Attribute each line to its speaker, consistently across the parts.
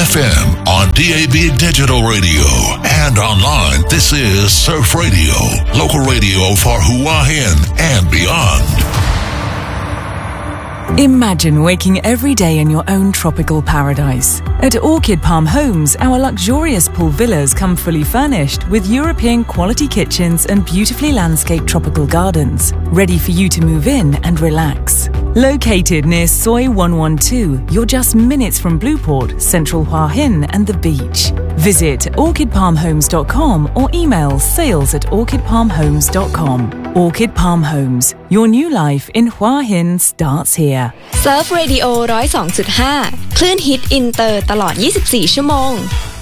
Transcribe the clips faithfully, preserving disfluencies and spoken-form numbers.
Speaker 1: F M, on D A B Digital Radio, and online. This is Surf Radio, local radio for Hua Hin and beyond.
Speaker 2: Imagine waking every day in your own tropical paradise. At Orchid Palm Homes, our luxurious pool villas come fully furnished with European quality kitchens and beautifully landscaped tropical gardens, ready for you to move in and relax. Located near Soi one twelve, you're just minutes from Blueport, Central Hua Hin and the beach. Visit orchid palm homes dot com or email sales at orchid palm homes dot com. Orchid Palm Homes, your new life in Hua Hin starts here.
Speaker 3: Surf Radio หนึ่งศูนย์สองจุดห้า คลื่นฮิตอินเตอร์ตลอดยี่สิบสี่ชั่วโมง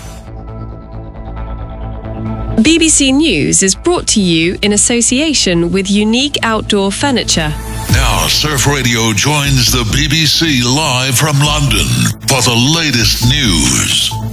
Speaker 4: B B C News is brought to you in association with Unique Outdoor Furniture.
Speaker 1: Now, Surf Radio joins the B B C live from London for the latest news.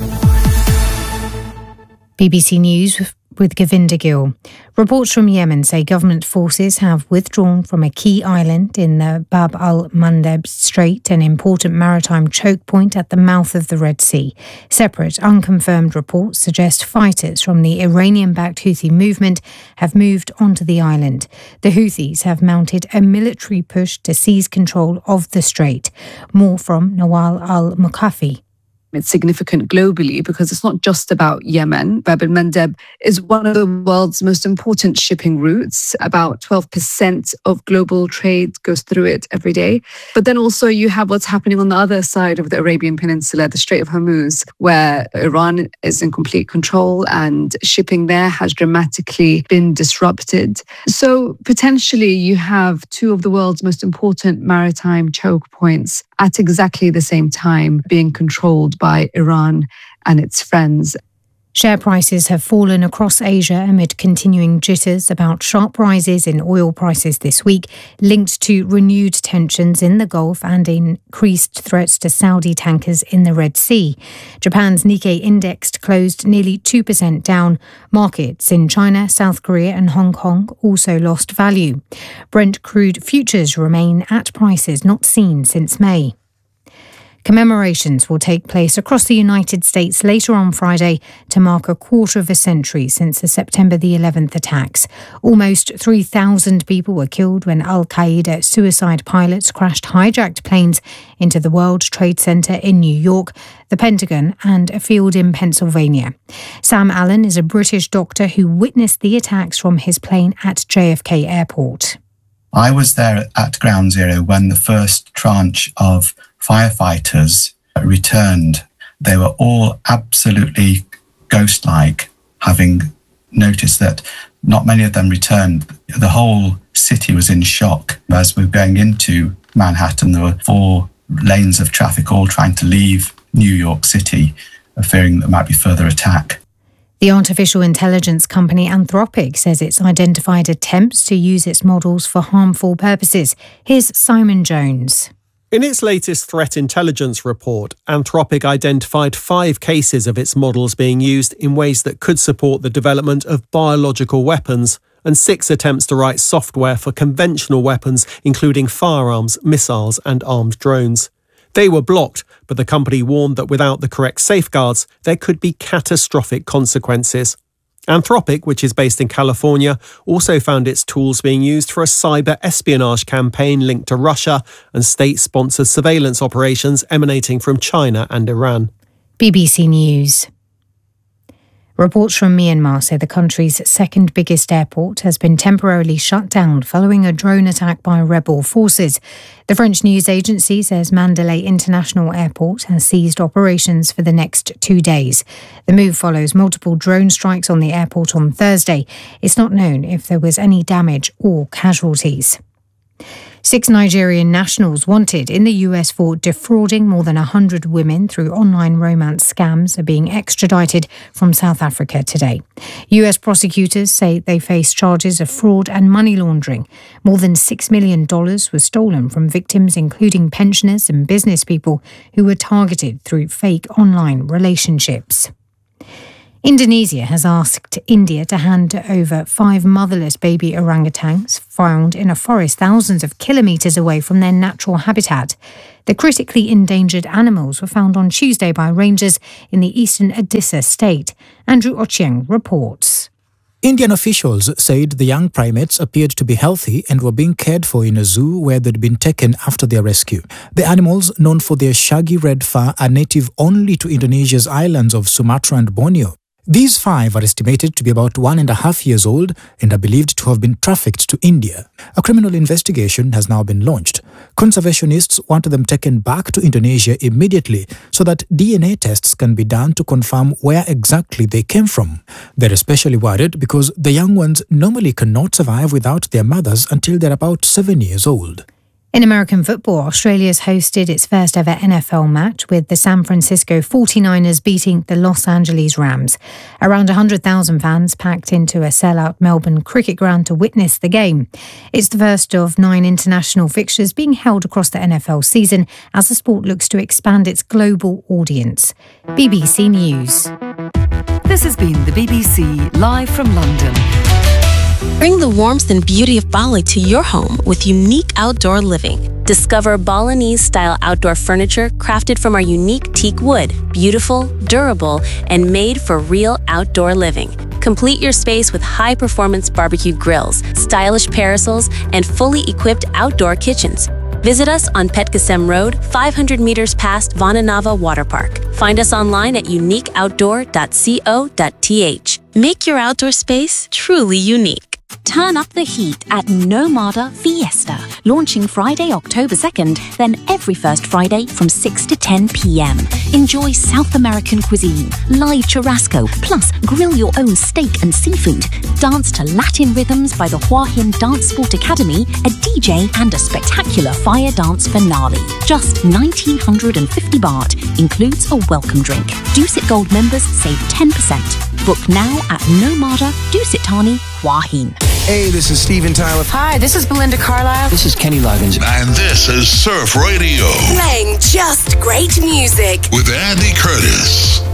Speaker 5: B B C News with Govinda Gill. Reports from Yemen say government forces have withdrawn from a key island in the Bab al-Mandeb Strait, an important maritime choke point at the mouth of the Red Sea. Separate, unconfirmed reports suggest fighters from the Iranian-backed Houthi movement have moved onto the island. The Houthis have mounted a military push to seize control of the strait. More from Nawal al-Mukafi.
Speaker 6: It's significant globally because it's not just about Yemen. Bab el-Mandeb is one of the world's most important shipping routes. About twelve percent of global trade goes through it every day. But then also you have what's happening on the other side of the Arabian Peninsula, the Strait of Hormuz, where Iran is in complete control and shipping there has dramatically been disrupted. So potentially you have two of the world's most important maritime choke points at exactly the same time being controlled by Iran and its friends.
Speaker 5: Share prices have fallen across Asia amid continuing jitters about sharp rises in oil prices this week, linked to renewed tensions in the Gulf and increased threats to Saudi tankers in the Red Sea. Japan's Nikkei index closed nearly two percent down. Markets in China, South Korea and Hong Kong also lost value. Brent crude futures remain at prices not seen since May. Commemorations will take place across the United States later on Friday to mark a quarter of a century since the September the eleventh attacks. Almost three thousand people were killed when Al-Qaeda suicide pilots crashed hijacked planes into the World Trade Center in New York, the Pentagon and a field in Pennsylvania. Sam Allen is a British doctor who witnessed the attacks from his plane at J F K Airport.
Speaker 7: I was there at Ground Zero when the first tranche of firefighters returned. They were all absolutely ghost-like, having noticed that not many of them returned. The whole city was in shock. As we were going into Manhattan, there were four lanes of traffic all trying to leave New York City, fearing there might be further attack.
Speaker 5: The artificial intelligence company Anthropic says it's identified attempts to use its models for harmful purposes. Here's Simon Jones.
Speaker 8: In its latest threat intelligence report, Anthropic identified five cases of its models being used in ways that could support the development of biological weapons, and six attempts to write software for conventional weapons, including firearms, missiles and armed drones. They were blocked, but the company warned that without the correct safeguards, there could be catastrophic consequences. Anthropic, which is based in California, also found its tools being used for a cyber espionage campaign linked to Russia and state-sponsored surveillance operations emanating from China and Iran.
Speaker 5: B B C News. Reports from Myanmar say the country's second biggest airport has been temporarily shut down following a drone attack by rebel forces. The French news agency says Mandalay International Airport has ceased operations for the next two days. The move follows multiple drone strikes on the airport on Thursday. It's not known if there was any damage or casualties. Six Nigerian nationals wanted in the U S for defrauding more than one hundred women through online romance scams are being extradited from South Africa today. U S prosecutors say they face charges of fraud and money laundering. More than six million dollars was stolen from victims, including pensioners and business people who were targeted through fake online relationships. Indonesia has asked India to hand over five motherless baby orangutans found in a forest thousands of kilometres away from their natural habitat. The critically endangered animals were found on Tuesday by rangers in the eastern Odisha state. Andrew Ochieng reports.
Speaker 9: Indian officials said the young primates appeared to be healthy and were being cared for in a zoo where they'd been taken after their rescue. The animals, known for their shaggy red fur, are native only to Indonesia's islands of Sumatra and Borneo. These five are estimated to be about one and a half years old and are believed to have been trafficked to India. A criminal investigation has now been launched. Conservationists want them taken back to Indonesia immediately so that D N A tests can be done to confirm where exactly they came from. They're especially worried because the young ones normally cannot survive without their mothers until they're about seven years old.
Speaker 5: In American football, Australia's hosted its first ever N F L match with the San Francisco forty-niners beating the Los Angeles Rams. Around one hundred thousand fans packed into a sellout Melbourne cricket ground to witness the game. It's the first of nine international fixtures being held across the N F L season as the sport looks to expand its global audience. B B C News.
Speaker 2: This has been the B B C live from London.
Speaker 10: Bring the warmth and beauty of Bali to your home with unique outdoor living. Discover Balinese-style outdoor furniture crafted from our unique teak wood, beautiful, durable, and made for real outdoor living. Complete your space with high-performance barbecue grills, stylish parasols, and fully equipped outdoor kitchens. Visit us on Petgasem Road, five hundred meters past Vananava Water Park. Find us online at unique outdoor dot co dot t h. Make your outdoor space truly unique.
Speaker 11: Turn up the heat at Nomada Fiesta, launching Friday, October second, then every first Friday from six to ten p m. Enjoy South American cuisine, live churrasco, plus grill your own steak and seafood. Dance to Latin rhythms by the Hua Hin Dance Sport Academy, a D J and a spectacular fire dance finale. Just nineteen fifty baht, includes a welcome drink. Dusit Gold members save ten percent. Book now at Nomada Dusit Thani Hua Hin.
Speaker 12: Hey, this is Steven Tyler.
Speaker 13: Hi, this is Belinda Carlisle.
Speaker 12: This is Kenny Loggins.
Speaker 1: And this is Surf Radio.
Speaker 13: Playing just great music.
Speaker 1: With Andy Curtis.